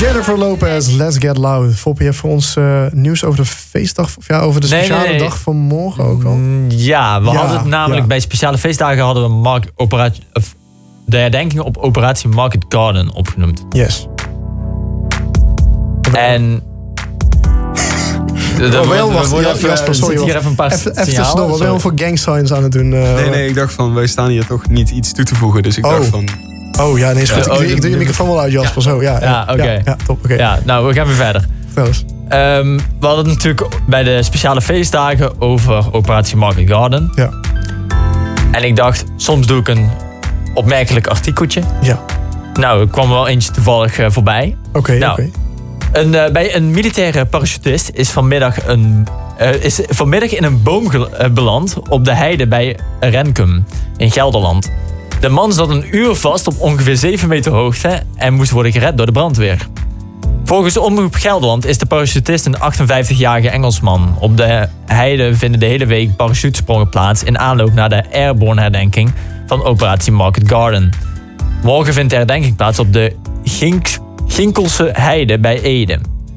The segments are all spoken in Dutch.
Jennifer Lopez, Let's Get Loud. Fop, je hebt voor ons nieuws over de feestdag, of over de speciale dag van morgen ook wel? Ja, we hadden het namelijk bij speciale feestdagen hadden we de herdenking op Operatie Market Garden opgenoemd. Yes. En... Jasper, sorry. Hier even een paar even tussendoor, wat ben je voor gangsigns aan het doen? Nee, ik dacht van, wij staan hier toch niet iets toe te voegen. Dus ik dacht van... Oh ja, nee, is goed. Ik doe je microfoon wel uit, Jasper. Zo, ja, oké. Ja, top, oké. Ja, nou, we gaan weer verder. Vertel eens. We hadden het natuurlijk bij de speciale feestdagen over Operatie Market Garden. Ja. En ik dacht, soms doe ik een opmerkelijk artikeltje. Ja. Nou, er kwam wel eentje toevallig voorbij. Oké. Bij een militaire parachutist is vanmiddag in een boom beland op de heide bij Renkum in Gelderland. De man zat een uur vast op ongeveer 7 meter hoogte en moest worden gered door de brandweer. Volgens Omroep Gelderland is de parachutist een 58-jarige Engelsman. Op de heide vinden de hele week parachutesprongen plaats in aanloop naar de airborne herdenking van Operatie Market Garden. Morgen vindt de herdenking plaats op de Ginkelse heide bij Ede.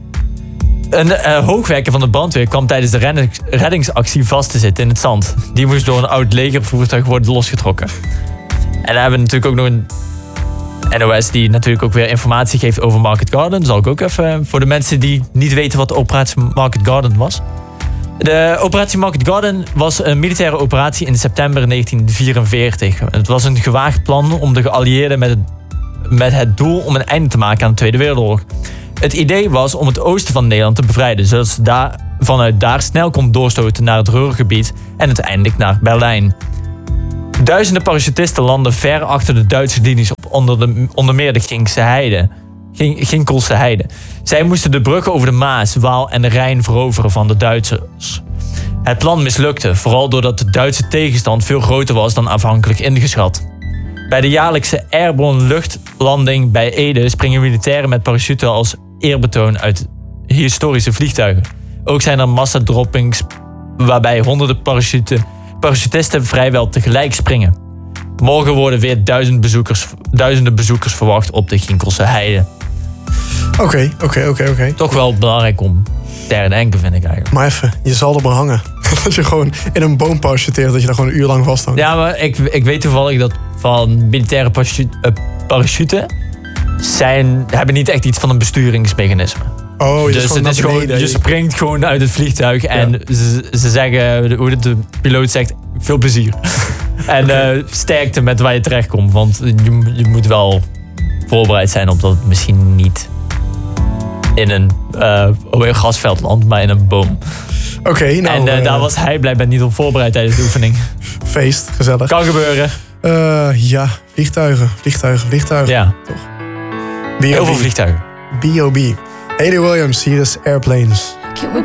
Een hoogwerker van de brandweer kwam tijdens de reddingsactie vast te zitten in het zand. Die moest door een oud legervoertuig worden losgetrokken. En dan hebben we natuurlijk ook nog een NOS die natuurlijk ook weer informatie geeft over Market Garden. Dat zal ik ook even voor de mensen die niet weten wat de Operatie Market Garden was. De Operatie Market Garden was een militaire operatie in september 1944. Het was een gewaagd plan om de geallieerden met het doel om een einde te maken aan de Tweede Wereldoorlog. Het idee was om het oosten van Nederland te bevrijden, zodat ze vanuit daar snel kon doorstoten naar het Ruhrgebied en uiteindelijk naar Berlijn. Duizenden parachutisten landden ver achter de Duitse linies op onder meer de Ginkelse heide. Zij moesten de bruggen over de Maas, Waal en de Rijn veroveren van de Duitsers. Het plan mislukte, vooral doordat de Duitse tegenstand veel groter was dan afhankelijk ingeschat. Bij de jaarlijkse airborne luchtlanding bij Ede springen militairen met parachuten als eerbetoon uit historische vliegtuigen. Ook zijn er massadroppings waarbij honderden parachutisten vrijwel tegelijk springen. Morgen worden weer duizenden bezoekers verwacht op de Ginkelse heide. Oké. Toch wel belangrijk om te herdenken, vind ik eigenlijk. Maar even, je zal er maar hangen. Als je gewoon in een boom parachuteert, dat je daar gewoon een uur lang vasthangt. Ja, maar ik weet toevallig dat van militaire parachuten hebben niet echt iets van een besturingsmechanisme. Oh, dus het is gewoon, je springt gewoon uit het vliegtuig en ze zeggen, hoe de piloot zegt, veel plezier. En sterkte met waar je terechtkomt, want je moet wel voorbereid zijn op dat het misschien niet in een grasveld landt, maar in een boom. Oké, nou... En daar was hij blijkbaar niet op voorbereid tijdens de oefening. Feest, gezellig. Kan gebeuren. Ja, vliegtuigen. Ja. Toch? Heel veel vliegtuigen. B.O.B. Hayley Williams, hier is Airplanes. Can we